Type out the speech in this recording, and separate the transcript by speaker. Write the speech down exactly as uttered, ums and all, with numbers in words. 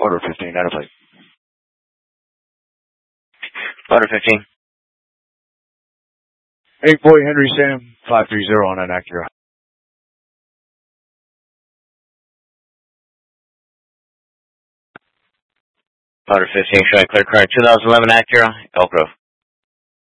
Speaker 1: Order fifteen, out of plate.
Speaker 2: Order fifteen.
Speaker 1: Eight boy Henry Sam, five three zero on an Acura.
Speaker 2: Order fifteen, should I clear car two thousand eleven Acura, Elk Grove.